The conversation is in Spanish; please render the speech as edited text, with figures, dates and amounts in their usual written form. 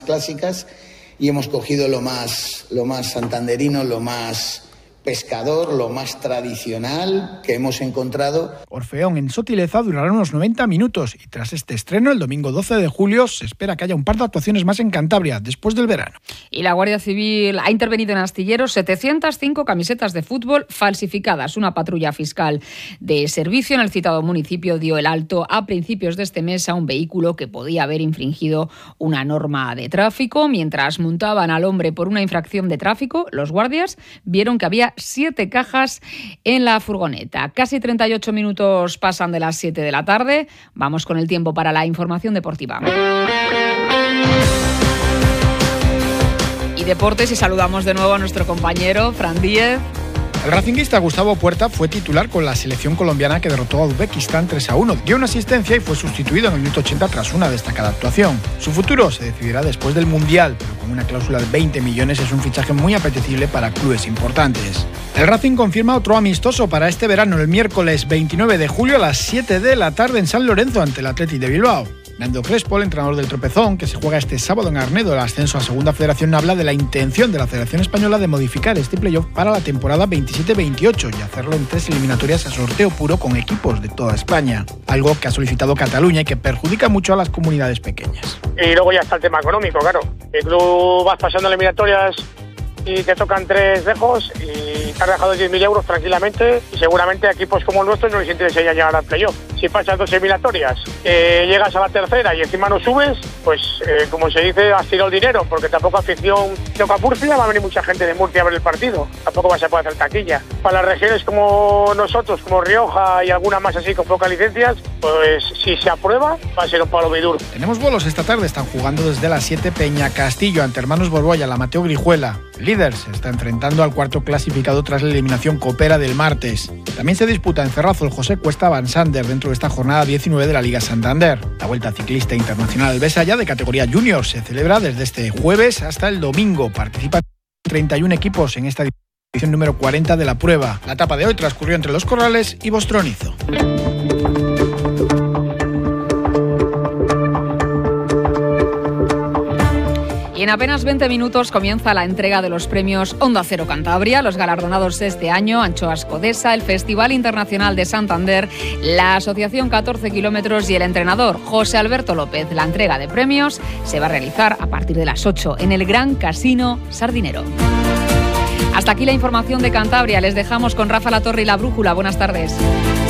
clásicas y hemos cogido lo más santanderino, lo más pescador, lo más tradicional que hemos encontrado. Orfeón en Sotileza durará unos 90 minutos y tras este estreno, el domingo 12 de julio, se espera que haya un par de actuaciones más en Cantabria después del verano. Y la Guardia Civil ha intervenido en Astilleros 705 camisetas de fútbol falsificadas. Una patrulla fiscal de servicio en el citado municipio dio el alto a principios de este mes a un vehículo que podía haber infringido una norma de tráfico. Mientras montaban al hombre por una infracción de tráfico, los guardias vieron que había 7 cajas en la furgoneta. Casi 38 minutos pasan de las 7 de la tarde. Vamos con el tiempo para la información deportiva. Y deportes, y saludamos de nuevo a nuestro compañero Fran Díez. El racinguista Gustavo Puerta fue titular con la selección colombiana que derrotó a Uzbekistán 3-1. Dio una asistencia y fue sustituido en el minuto 80 tras una destacada actuación. Su futuro se decidirá después del Mundial, pero con una cláusula de 20 millones es un fichaje muy apetecible para clubes importantes. El Racing confirma otro amistoso para este verano, el miércoles 29 de julio a las 7 de la tarde en San Lorenzo ante el Athletic de Bilbao. Nando Crespo, el entrenador del Tropezón, que se juega este sábado en Arnedo el ascenso a Segunda Federación, habla de la intención de la Federación Española de modificar este playoff para la temporada 27-28 y hacerlo en 3 eliminatorias a sorteo puro con equipos de toda España, algo que ha solicitado Cataluña y que perjudica mucho a las comunidades pequeñas. Y luego ya está el tema económico, claro. El club vas pasando eliminatorias y te tocan 3 dejos y te has dejado 10.000 euros tranquilamente y seguramente a equipos como el nuestro no les interesa ya llegar al playoff. Si pasas 2 eliminatorias, llegas a la tercera y encima no subes, pues como se dice, has tirado el dinero, porque tampoco afición toca Murcia, va a venir mucha gente de Murcia a ver el partido, tampoco vas a poder hacer taquilla. Para las regiones como nosotros, como Rioja y alguna más así con pocas licencias, pues si se aprueba va a ser un palo muy duro. Tenemos bolos esta tarde, están jugando desde las 7 Peña Castillo ante Hermanos Borbolla, la Mateo Grijuela. El líder se está enfrentando al cuarto clasificado tras la eliminación copera del martes. También se disputa en Ferrazo el José Cuesta Van Sander dentro de esta jornada 19 de la Liga Santander. La Vuelta Ciclista Internacional Besaya de categoría Junior se celebra desde este jueves hasta el domingo. Participan 31 equipos en esta edición número 40 de la prueba. La etapa de hoy transcurrió entre Los Corrales y Bostronizo. Y en apenas 20 minutos comienza la entrega de los premios Onda Cero Cantabria. Los galardonados este año: Anchoas Codesa, el Festival Internacional de Santander, la Asociación 14 Kilómetros y el entrenador José Alberto López. La entrega de premios se va a realizar a partir de las 8 en el Gran Casino Sardinero. Hasta aquí la información de Cantabria. Les dejamos con Rafa Latorre y La Brújula. Buenas tardes.